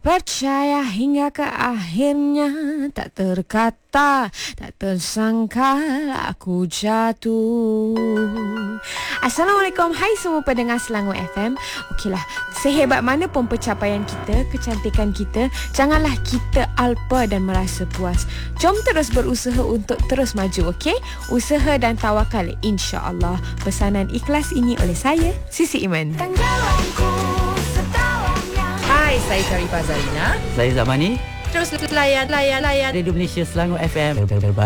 Percaya hingga ke akhirnya, tak terkata, tak tersangka aku jatuh. Assalamualaikum, hai semua pendengar Selangor FM. Okeylah, sehebat mana pun pencapaian kita, kecantikan kita, janganlah kita alpa dan merasa puas. Jom terus berusaha untuk terus maju, okey? Usaha dan tawakal, insya-Allah. Pesanan ikhlas ini oleh saya, Sisi Iman. Hai, saya Sharifah Zarina. Saya Zamani. Terus layan Radio Malaysia Selangor FM. Terbaik.